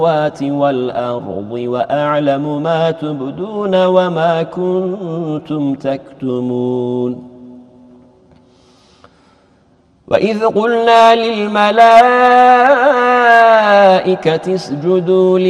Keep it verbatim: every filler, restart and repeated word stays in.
السماوات والأرض وأعلم ما تبدون وما كنتم تكتمون وإذ قلنا للملائكة اسجدوا